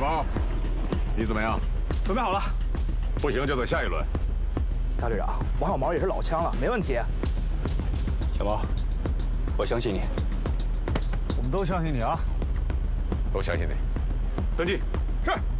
毛，你怎么样？ 准备好了。 不行就等下一轮。 大队长，王小毛也是老枪了，没问题。 小毛，我相信你。 我们都相信你啊！ 都相信你。登记。是。